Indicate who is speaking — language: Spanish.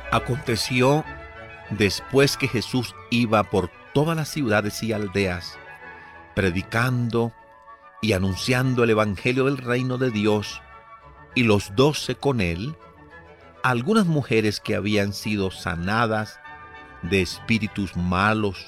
Speaker 1: Aconteció después que Jesús iba por todas las ciudades y aldeas, predicando y anunciando el evangelio del reino de Dios, y los 12 con él, algunas mujeres que habían sido sanadas de espíritus malos